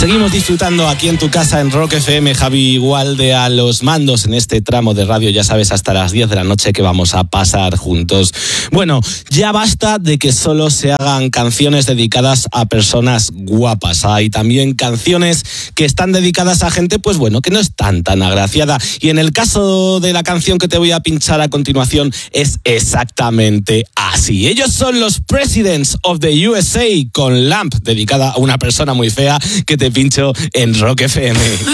Seguimos disfrutando aquí en tu casa en Rock FM, Javi Gualde a los mandos en este tramo de radio, ya sabes, hasta las 10 de la noche que vamos a pasar juntos. Bueno, ya basta de que solo se hagan canciones dedicadas a personas guapas. Hay también canciones que están dedicadas a gente, pues bueno, que no es tan agraciada. Y en el caso de la canción que te voy a pinchar a continuación es exactamente así. Ellos son los Presidents of the USA con Lamp, dedicada a una persona muy fea que te pincho en Rock FM.